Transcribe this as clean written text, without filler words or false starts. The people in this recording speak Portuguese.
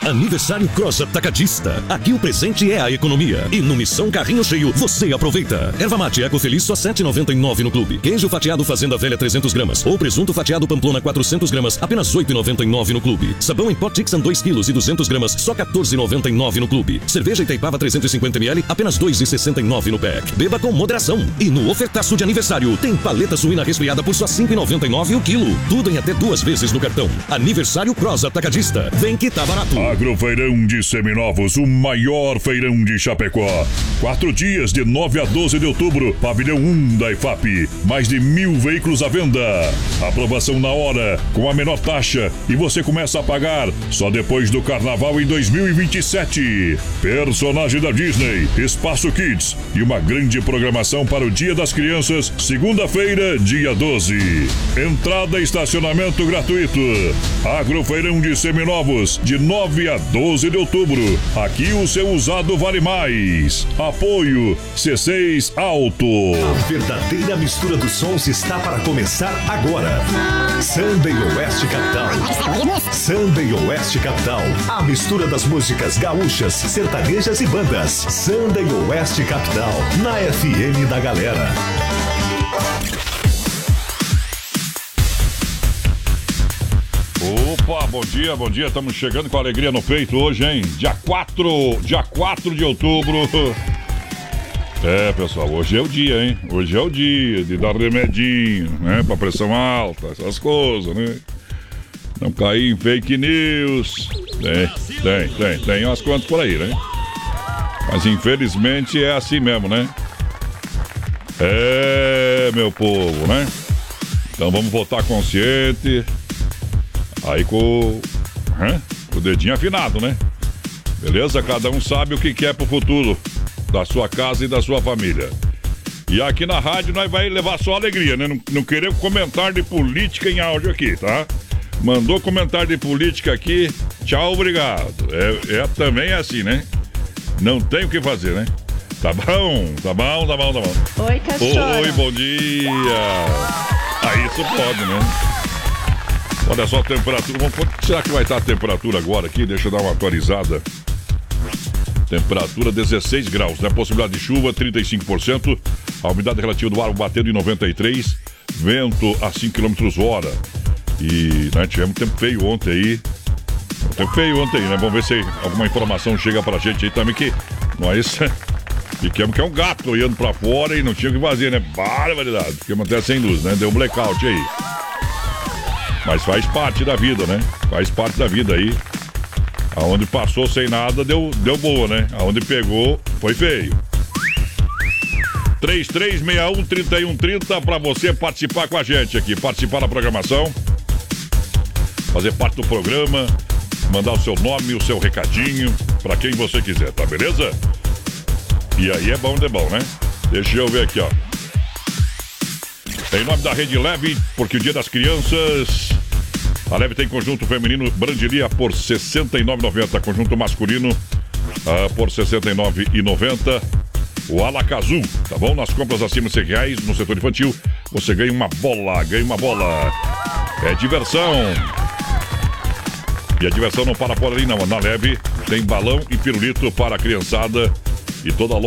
Aniversário Cross Atacadista. Aqui o presente é a economia. E no Missão Carrinho Cheio, você aproveita. Erva mate Eco Feliz só R$ 7,99 no clube. Queijo fatiado Fazenda Velha 300 gramas. Ou presunto fatiado Pamplona 400 gramas, apenas R$ 8,99 no clube. Sabão em pó Tixan 2 kg e 200 gramas, só R$ 14,99 no clube. Cerveja Itaipava 350 ml, apenas R$ 2,69 no pack. Beba com moderação. E no ofertaço de aniversário, tem paleta suína resfriada por só R$ 5,99 o quilo. Tudo em até 2 vezes no cartão. Aniversário Cross Atacadista. Vem que tá barato. Agrofeirão de Seminovos, o maior feirão de Chapecó. 4 dias de 9 a 12 de outubro, pavilhão 1 da IFAP. Mais de 1.000 veículos à venda. Aprovação na hora, com a menor taxa. E você começa a pagar só depois do carnaval em 2027. Personagem da Disney, Espaço Kids e uma grande programação para o Dia das Crianças, segunda-feira, dia 12. Entrada e estacionamento gratuito. Agrofeirão de Seminovos, de 9 a 12 de outubro. Aqui o seu usado vale mais. Apoio C6 Auto. A verdadeira mistura dos sons está para começar agora. Samba e Oeste Capital. Samba e Oeste Capital. A mistura das músicas gaúchas, sertanejas e bandas. Samba e Oeste Capital. Na FM da Galera. Opa, bom dia, estamos chegando com alegria no peito hoje, hein? Dia 4 de outubro. É, pessoal, hoje é o dia, hein? Hoje é o dia de dar remedinho, né? Pra pressão alta, essas coisas, né? Não cair em fake news. Tem umas quantas por aí, né? Mas infelizmente é assim mesmo, né? É, meu povo, né? Então vamos votar consciente. Aí com o dedinho afinado, né? Beleza? Cada um sabe o que quer pro futuro da sua casa e da sua família. E aqui na rádio nós vai levar só alegria, né? Não queremos comentário de política em áudio aqui, tá? Mandou comentário de política aqui, tchau, obrigado. Também é assim, né? Não tem o que fazer, né? Tá bom. Oi, cachorro. Oi, bom dia. Aí isso pode, né? Olha só a temperatura. Quanto será que vai estar a temperatura agora aqui? Deixa eu dar uma atualizada. Temperatura 16 graus, né? Possibilidade de chuva 35%. A umidade relativa do ar batendo em 93%. Vento a 5 km/h. E nós tivemos tempo feio ontem aí. Né? Vamos ver se alguma informação chega pra gente aí também. Que nós ficamos que é um gato olhando pra fora e não tinha o que fazer, né? Barbaridade. Ficamos até sem luz, né? Deu um blackout aí. Mas faz parte da vida, né? Faz parte da vida aí. Aonde passou sem nada, deu boa, né? Aonde pegou, foi feio. 3361-3130 pra você participar com a gente aqui. Participar da programação. Fazer parte do programa. Mandar o seu nome, o seu recadinho. Pra quem você quiser, tá beleza? E aí é bom, né? Deixa eu ver aqui, ó. Em nome da Rede Leve, porque o Dia das Crianças, a Leve tem conjunto feminino Brandilia por R$ 69,90. Conjunto masculino por R$ 69,90. O Alacazu, tá bom? Nas compras acima de R$100 no setor infantil, você ganha uma bola. É diversão. E a diversão não para por ali, não. Na Leve tem balão e pirulito para a criançada e toda a